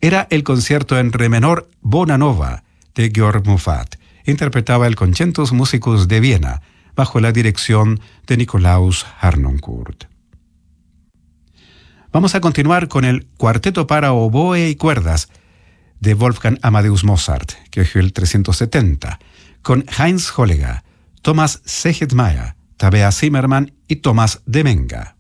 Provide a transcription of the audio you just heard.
era el concierto en re menor Bona Nova de Georg Muffat. Interpretaba el Concentus Musicus de Viena, bajo la dirección de Nikolaus Harnoncourt. Vamos a continuar con el Cuarteto para oboe y cuerdas de Wolfgang Amadeus Mozart, Köchel 370, con Heinz Holleger, Thomas Segetmeier, Tabea Zimmermann y Thomas Demenga.